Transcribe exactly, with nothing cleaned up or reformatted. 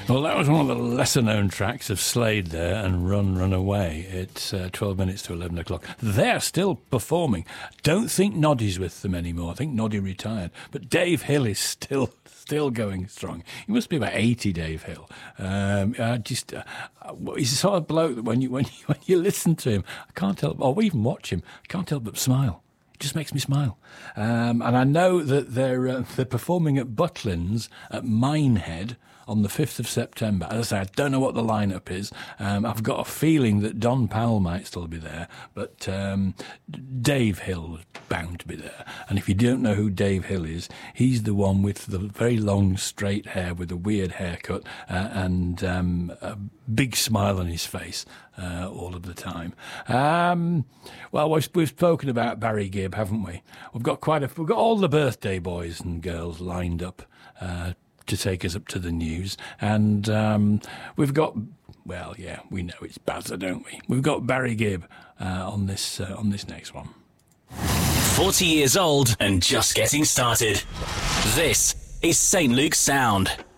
Well, that was one of the lesser-known tracks of Slade there, and Run, Run Away. It's uh, twelve minutes to eleven o'clock. They're still performing. Don't think Noddy's with them anymore. I think Noddy retired. But Dave Hill is still still going strong. He must be about eighty, Dave Hill. Um, I just, uh, he's the sort of bloke that when you, when, you, when you listen to him, I can't help, or even watch him, I can't help but smile. It just makes me smile. Um, and I know that they're, uh, they're performing at Butlins at Minehead on the fifth of September. As I say, I don't know what the lineup is. Um, I've got a feeling that Don Powell might still be there, but um, Dave Hill is bound to be there. And if you don't know who Dave Hill is, he's the one with the very long, straight hair with a weird haircut uh, and um, a big smile on his face uh, all of the time. Um, well, we've, we've spoken about Barry Gibb, haven't we? We've got quite a, we've got all the birthday boys and girls lined up uh, to take us up to the news. And um, we've got, well, yeah, we know it's Bazza, don't we? We've got Barry Gibb uh, on this uh, on this next one. forty years old and just getting started. This is Saint Luke's Sound.